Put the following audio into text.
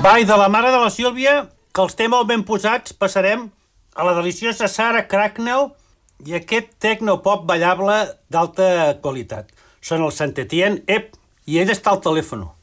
Va, i de la mare de la Sílvia, que els té molt ben posats, passarem a la deliciosa Sarah Cracknell i aquest tecnopop ballable d'alta qualitat. Són el Sant Etienne, i ell està al telèfon.